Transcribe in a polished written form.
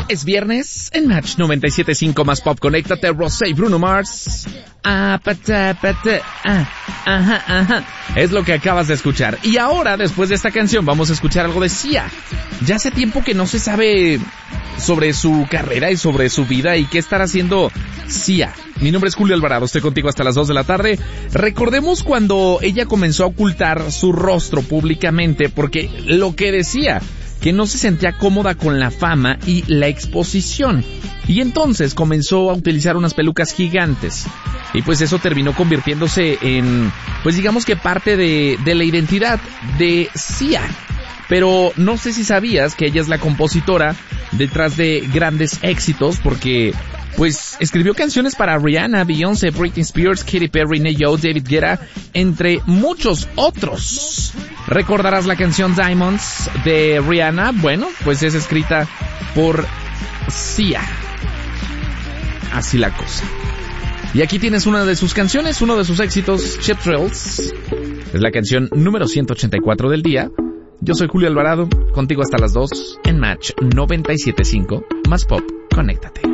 Es viernes en Match 97.5 más pop. Conéctate, Rosé y Bruno Mars. Es lo que acabas de escuchar. Y ahora, después de esta canción, vamos a escuchar algo de Sia. Ya hace tiempo que no se sabe sobre su carrera y sobre su vida y qué estará haciendo Sia. Mi nombre es Julio Alvarado, estoy contigo hasta las 2 de la tarde. Recordemos cuando ella comenzó a ocultar su rostro públicamente porque lo que decía, que no se sentía cómoda con la fama y la exposición. Y entonces comenzó a utilizar unas pelucas gigantes. Y pues eso terminó convirtiéndose en, pues digamos que parte de la identidad de Sia. Pero no sé si sabías que ella es la compositora detrás de grandes éxitos porque pues escribió canciones para Rihanna, Beyoncé, Britney Spears, Katy Perry, Ne-Yo, David Guetta, entre muchos otros. ¿Recordarás la canción Diamonds de Rihanna? Bueno, pues es escrita por Sia. Así la cosa. Y aquí tienes una de sus canciones, uno de sus éxitos, Cheap Thrills. Es la canción número 184 del día. Yo soy Julio Alvarado, contigo hasta las 2 en Match 97.5 más pop. Conéctate.